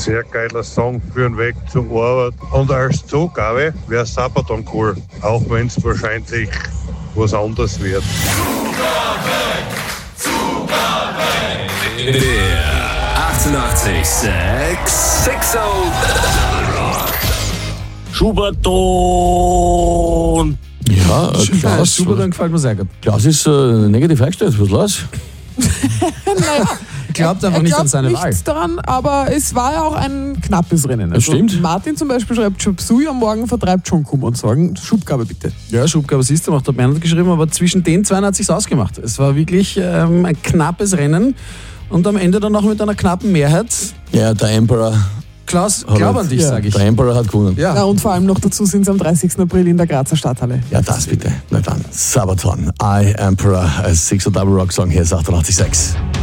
Sehr geiler Song für den Weg zur Arbeit. Und als Zugabe wäre Sabaton cool, auch wenn es wahrscheinlich was anderes wird. Der 88,6 Schuberton. Ja, Klaus. Schuberton gefällt mir sehr gut. Klaus ist negativ eingestellt. Was ist los? Naja, glaubt einfach nicht an seine Wahl. Nichts daran, aber es war ja auch ein knappes Rennen. Das stimmt. Martin zum Beispiel schreibt, Schubsui am Morgen vertreibt schon Kummer und sagen, Schubgabe bitte. Ja, Schubgabe siehst du, macht der Bernhard geschrieben, aber zwischen den zwei hat es sich ausgemacht. Es war wirklich ein knappes Rennen und am Ende dann noch mit einer knappen Mehrheit. Ja, der Emperor. Klaus, glaub an dich, sage ich. Der Emperor hat gewonnen. Ja, und vor allem noch dazu sind sie am 30. April in der Grazer Stadthalle. Ja, das bitte. Na dann. Sabaton, I Emperor, als 6er Double Rock Song, hier ist 88,6.